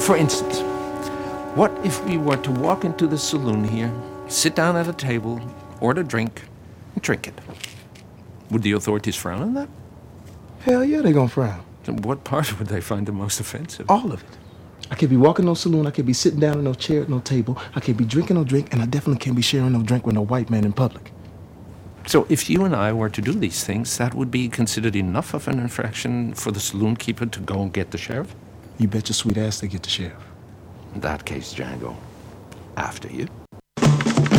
For instance, what if we were to walk into the saloon here, sit down at a table, order a drink, and drink it? Would the authorities frown on that? Hell yeah, they gonna frown. Then what part would they find the most offensive? All of it. I can't be walking no saloon, I can't be sitting down in no chair at no table, I can't be drinking no drink, and I definitely can't be sharing no drink with no white man in public. So if you and I were to do these things, that would be considered enough of an infraction for the saloon keeper to go and get the sheriff? You bet your sweet ass they get the sheriff. In that case, Django, after you.